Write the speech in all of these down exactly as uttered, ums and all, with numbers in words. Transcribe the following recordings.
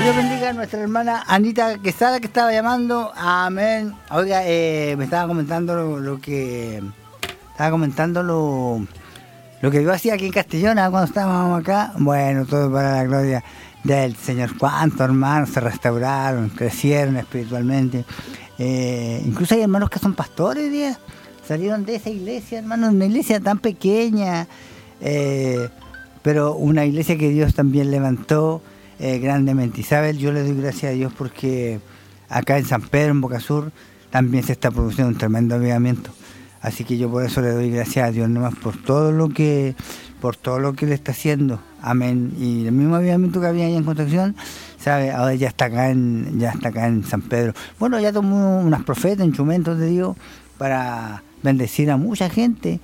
Dios bendiga a nuestra hermana Anita Quesada, que estaba llamando. Amén. Oiga, eh, me estaba comentando lo, lo que... Estaba comentando lo, lo que yo hacía aquí en Castellón cuando estábamos acá. Bueno, todo para la gloria del Señor. Cuántos hermanos se restauraron, crecieron espiritualmente. Eh, incluso hay hermanos que son pastores hoy día. Salieron de esa iglesia, hermanos, una iglesia tan pequeña, eh, pero una iglesia que Dios también levantó eh, grandemente. Isabel, yo le doy gracias a Dios porque acá en San Pedro, en Bocasur, también se está produciendo un tremendo avivamiento. Así que yo por eso le doy gracias a Dios nomás por todo lo que, por todo lo que le está haciendo. Amén. Y el mismo avivamiento que había allá en Concepción, ¿sabe? Ahora ya está acá en, ya está acá en San Pedro. Bueno, ya tomó unas profetas, instrumentos de Dios para bendecir a mucha gente,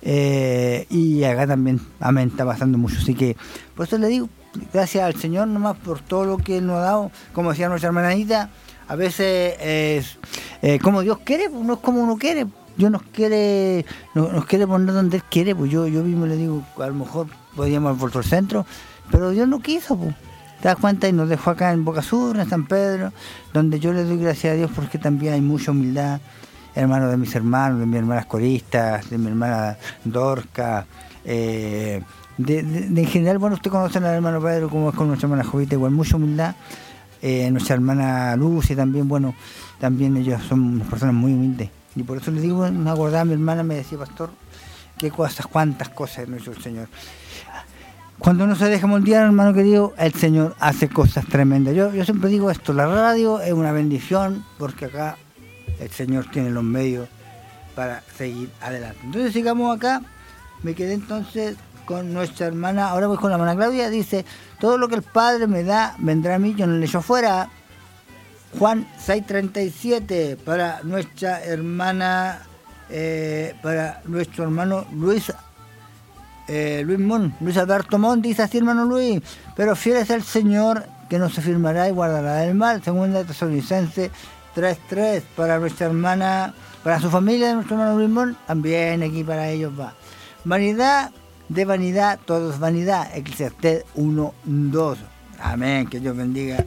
eh, y acá también, amén, está pasando mucho. Así que por eso le digo gracias al Señor nomás por todo lo que Él nos ha dado. Como decía nuestra hermana Anita, a veces es eh, como Dios quiere, pues no es como uno quiere. Dios nos quiere, nos, nos quiere poner donde Él quiere, pues yo, yo mismo le digo, a lo mejor podríamos haber vuelto al centro, pero Dios no quiso, pues. ¿Te das cuenta? Y nos dejó acá en Bocasur, en San Pedro, donde yo le doy gracias a Dios porque también hay mucha humildad, hermanos de mis hermanos, de mis hermanas coristas, de mi hermana Dorca, eh, de, de, de en general, bueno, usted conoce al hermano Pedro, como es con nuestra hermana Jovita, igual mucha humildad, eh, nuestra hermana Lucy también, bueno, también ellos son unas personas muy humildes, y por eso les digo, me acordaba, mi hermana me decía, pastor, qué cosas, cuántas cosas nos hizo el Señor. Cuando uno se deja moldear, hermano querido, el Señor hace cosas tremendas. Yo, yo siempre digo esto, la radio es una bendición, porque acá el Señor tiene los medios para seguir adelante. Entonces sigamos acá. Me quedé entonces con nuestra hermana, ahora voy con la hermana Claudia, dice, todo lo que el Padre me da, vendrá a mí, yo no le echo fuera. Juan seis treinta y siete, para nuestra hermana, eh, para nuestro hermano Luis, eh, Luis Mon, Luis Alberto Mon, dice así, hermano Luis, pero fiel es el Señor que nos afirmará y guardará del mal. Segunda de Tesalonicenses tres tres, para nuestra hermana, para su familia de nuestro hermano Luis Mon, también aquí para ellos va. Vanidad de vanidad, todo es vanidad. Eclesiastés uno dos. Amén, que Dios bendiga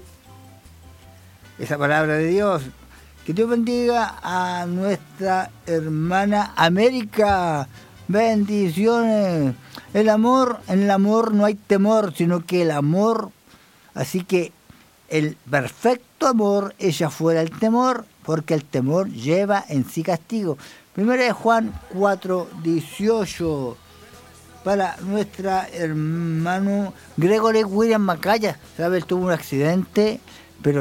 esa palabra de Dios. Que Dios bendiga a nuestra hermana América. Bendiciones. El amor, en el amor no hay temor, sino que el amor, así que el perfecto amor echa fuera el temor, porque el temor lleva en sí castigo. Primera de Juan cuatro dieciocho, para nuestra hermano Gregory William Macaya. ¿Sabe? Él tuvo un accidente